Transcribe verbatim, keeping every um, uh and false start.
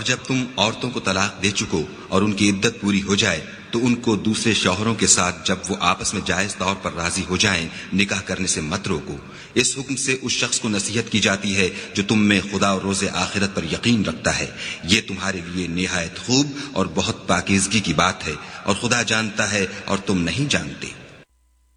और जब तुम औरतों को तलाक दे चुको और उनकी इद्दत पूरी हो जाए तो उनको दूसरे शौहरों के साथ जब वो आपस में जायज तौर पर राजी हो जाएं निकाह करने से मत रोको। इस हुक्म से उस शख्स को नसीहत की जाती है जो तुम में खुदा और रोज़े आखिरत पर यकीन रखता है। ये तुम्हारे लिए निहायत खूब और बहुत पाकीज़गी की बात है और खुदा जानता है और तुम नहीं जानते।